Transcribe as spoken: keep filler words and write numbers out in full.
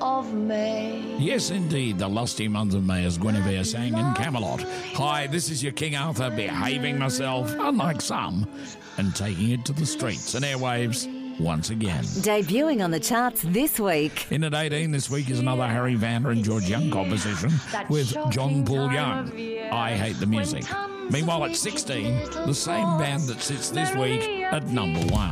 of May. Yes, indeed, the lusty month of May, as Guinevere sang in Camelot. Hi, this is your King Arthur behaving myself, unlike some, and taking it to the streets and airwaves once again. Debuting on the charts this week. In at eighteen this week is another Harry Vanda and George Young composition with John Paul Young, I Hate the Music. Meanwhile, at sixteen, the same band that sits this week at number one.